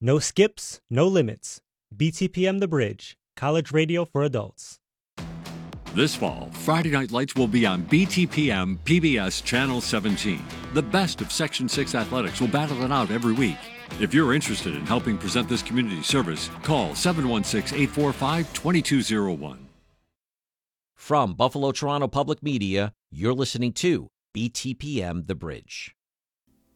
No skips, no limits. BTPM The Bridge, college radio for adults. This fall, Friday Night Lights will be on BTPM PBS Channel 17. The best of Section 6 athletics will battle it out every week. If you're interested in helping present this community service, call 716-845-2201. From Buffalo Toronto Public Media, you're listening to BTPM The Bridge.